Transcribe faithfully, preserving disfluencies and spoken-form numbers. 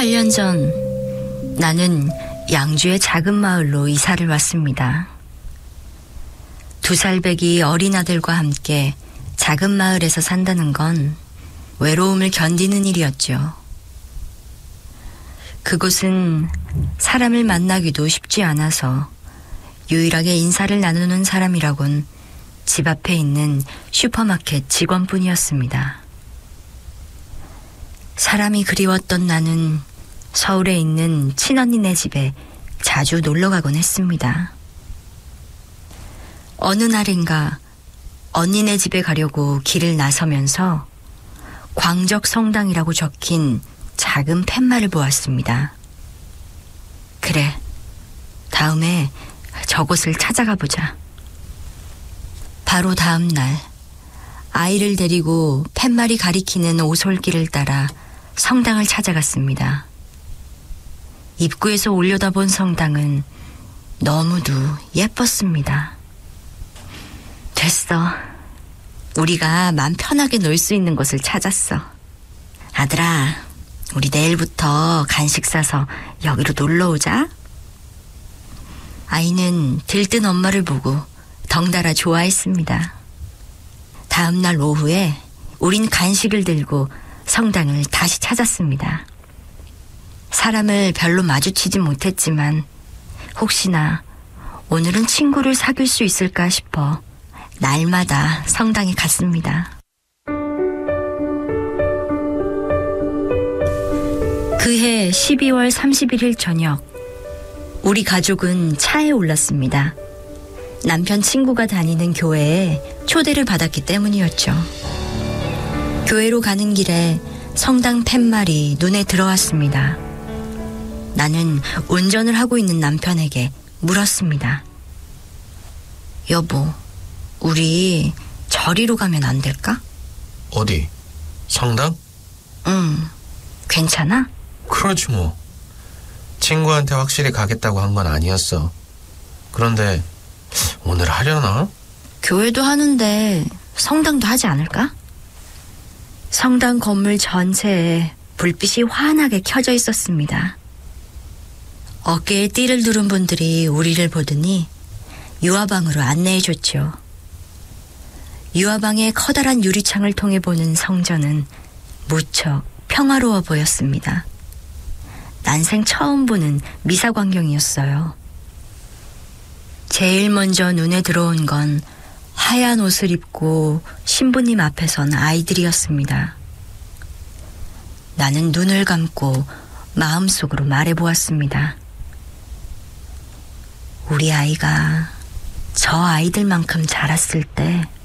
팔 년 전 나는 양주의 작은 마을로 이사를 왔습니다. 두 살배기 어린 아들과 함께 작은 마을에서 산다는 건 외로움을 견디는 일이었죠. 그곳은 사람을 만나기도 쉽지 않아서 유일하게 인사를 나누는 사람이라곤 집 앞에 있는 슈퍼마켓 직원뿐이었습니다. 사람이 그리웠던 나는 서울에 있는 친언니네 집에 자주 놀러 가곤 했습니다. 어느 날인가 언니네 집에 가려고 길을 나서면서 광적성당이라고 적힌 작은 팻말을 보았습니다. 그래, 다음에 저곳을 찾아가 보자. 바로 다음 날 아이를 데리고 팻말이 가리키는 오솔길을 따라 성당을 찾아갔습니다. 입구에서 올려다본 성당은 너무도 예뻤습니다. 됐어. 우리가 마음 편하게 놀 수 있는 곳을 찾았어. 아들아, 우리 내일부터 간식 사서 여기로 놀러 오자. 아이는 들뜬 엄마를 보고 덩달아 좋아했습니다. 다음 날 오후에 우린 간식을 들고 성당을 다시 찾았습니다. 사람을 별로 마주치지 못했지만 혹시나 오늘은 친구를 사귈 수 있을까 싶어 날마다 성당에 갔습니다. 그해 십이월 삼십일일 저녁, 우리 가족은 차에 올랐습니다. 남편 친구가 다니는 교회에 초대를 받았기 때문이었죠. 교회로 가는 길에 성당 팻말이 눈에 들어왔습니다. 나는 운전을 하고 있는 남편에게 물었습니다. 여보, 우리 저리로 가면 안 될까? 어디? 성당? 응, 괜찮아? 그렇지 뭐. 친구한테 확실히 가겠다고 한 건 아니었어. 그런데 오늘 하려나? 교회도 하는데 성당도 하지 않을까? 성당 건물 전체에 불빛이 환하게 켜져 있었습니다. 어깨에 띠를 두른 분들이 우리를 보더니 유화방으로 안내해줬죠. 유화방의 커다란 유리창을 통해 보는 성전은 무척 평화로워 보였습니다. 난생 처음 보는 미사 광경이었어요. 제일 먼저 눈에 들어온 건 하얀 옷을 입고 신부님 앞에 선 아이들이었습니다. 나는 눈을 감고 마음속으로 말해보았습니다. 우리 아이가 저 아이들만큼 자랐을 때